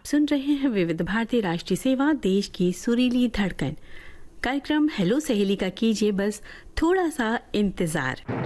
सुन रहे हैं विविध भारती राष्ट्रीय सेवा, देश की सुरीली धड़कन। कार्यक्रम हेलो सहेली का कीजिए बस थोड़ा सा इंतजार।